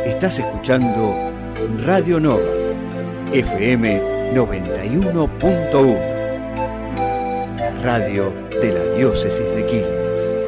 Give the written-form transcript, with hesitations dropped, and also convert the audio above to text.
Estás escuchando Radio Nova, FM 91.1, la radio de la diócesis de Quilmes.